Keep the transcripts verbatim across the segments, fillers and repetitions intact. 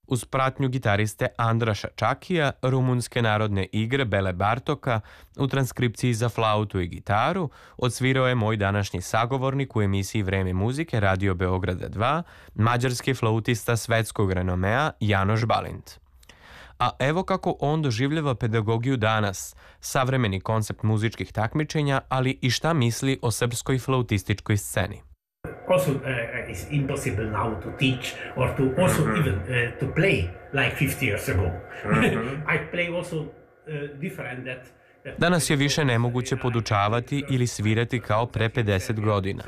Uz pratnju gitariste Andraša Čakija, rumunske narodne igre Bele Bartoka u transkripciji za flautu i gitaru odsvirao je moj današnji sagovornik u emisiji Vreme muzike Radio Beograda dva, mađarski flautista svetskog renomea Janoš Balint. A evo kako on doživljava pedagogiju danas, savremeni koncept muzičkih takmičenja, ali i šta misli o srpskoj flautističkoj sceni. Also, uh, it's impossible now to teach or to also mm-hmm. even uh, to play like fifty years ago. Mm-hmm. I play also uh, different that. Danas je više nemoguće podučavati ili svirati kao pre pedeset godina.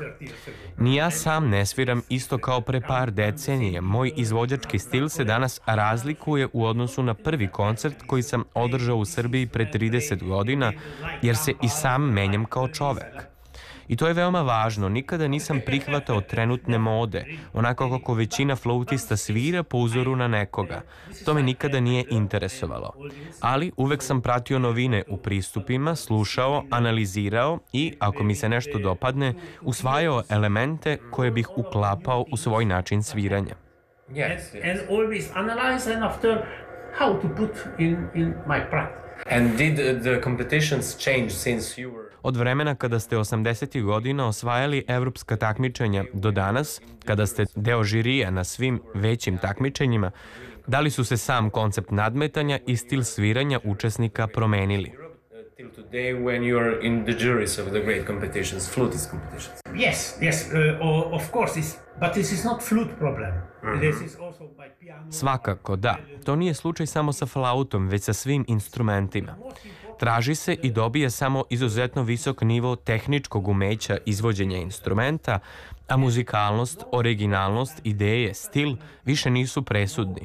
Ni ja sam ne sviram isto kao pre par decenije. Moj izvođački stil se danas razlikuje u odnosu na prvi koncert koji sam održao u Srbiji pre trideset godina, jer se i sam menjam kao čovek. I to je veoma važno, nikada nisam prihvatao trenutne mode, onako kako većina flautista svira po uzoru na nekoga. To me nikada nije interesovalo. Ali uvek sam pratio novine u pristupima, slušao, analizirao i, ako mi se nešto dopadne, usvajao elemente koje bih uklapao u svoj način sviranja. Yes, yes. And always analyze and after how to put in, in my practice. And did the competitions change since you were... Od vremena kada ste osamdesetih godina osvajali evropska takmičenja do danas, kada ste deo žirija na svim većim takmičenjima, da li su se sam koncept nadmetanja i stil sviranja učesnika promenili? Till today when you are in the juries of the great competitions, flutist competitions. Yes, yes, uh, of course, it's, but this is not flute problem. Mm-hmm. This is also by piano. Svakako, da. To nije slučaj samo sa flautom, već sa svim instrumentima. Traži se i dobije samo izuzetno visok nivo tehničkog umeća izvođenja instrumenta, a muzikalnost, originalnost, ideje, stil više nisu presudni.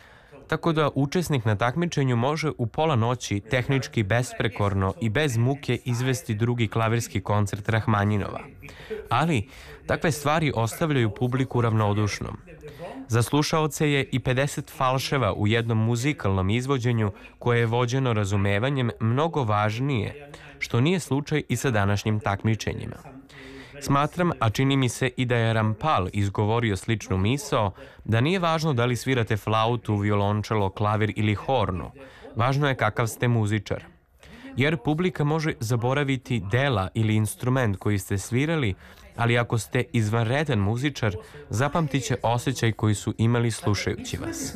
Tako da učesnik na takmičenju može u pola noći tehnički besprekorno i bez muke izvesti drugi klavirski koncert Rahmanjinova. Ali takve stvari ostavljaju publiku ravnodušnom. Za slušaoce je i pedeset falševa u jednom muzikalnom izvođenju koje je vođeno razumevanjem mnogo važnije, što nije slučaj i sa današnjim takmičenjima. Smatram, a čini mi se i da je Rampal izgovorio sličnu misao, da nije važno da li svirate flautu, violončelo, klavir ili hornu. Važno je kakav ste muzičar. Jer publika može zaboraviti dela ili instrument koji ste svirali, ali ako ste izvanredan muzičar, zapamtit će osjećaj koji su imali slušajući vas.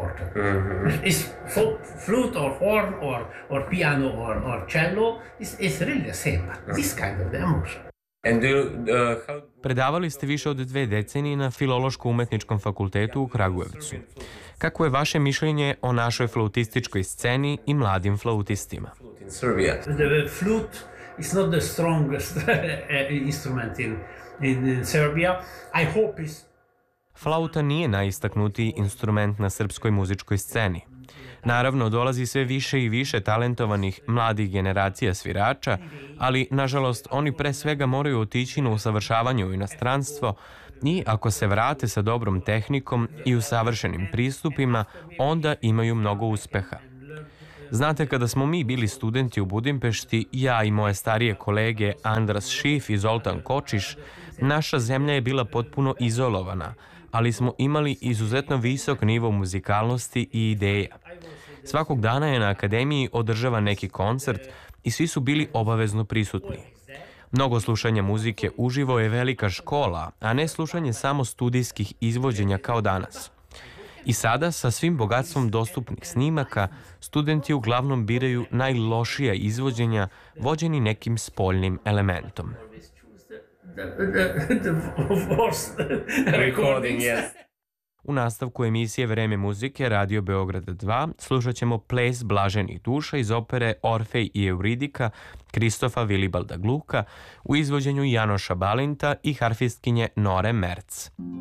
It's flute or horn or, or piano or, or cello is, is really the same, but this kind of emotion. And do, uh, how... Predavali ste više od dve decenije na Filološko-umetničkom fakultetu u Kragujevcu. Kako je vaše mišljenje o našoj flautističkoj sceni i mladim flautistima? The flute is not the strongest instrument in, in, in Serbia. I hope is... Flauta nije najistaknutiji instrument na srpskoj muzičkoj sceni. Naravno, dolazi sve više i više talentovanih mladih generacija svirača, ali, nažalost, oni pre svega moraju otići na usavršavanje u inostranstvo i ako se vrate sa dobrom tehnikom i usavršenim pristupima, onda imaju mnogo uspeha. Znate, kada smo mi bili studenti u Budimpešti, ja i moje starije kolege Andras Šif i Zoltan Kočiš, naša zemlja je bila potpuno izolovana, ali smo imali izuzetno visok nivo muzikalnosti i ideja. Svakog dana je na akademiji održavan neki koncert i svi su bili obavezno prisutni. Mnogo slušanja muzike uživo je velika škola, a ne slušanje samo studijskih izvođenja kao danas. I sada, sa svim bogatstvom dostupnih snimaka, studenti uglavnom biraju najlošija izvođenja vođeni nekim spoljnim elementom. Recording, yes. U nastavku emisije Vreme muzike Radio Beograda dva slušat ćemo Ples blaženih duša iz opere Orfej i Euridika Kristofa Vilibalda Gluka u izvođenju Janoša Balinta i harfistkinje Nore Merc.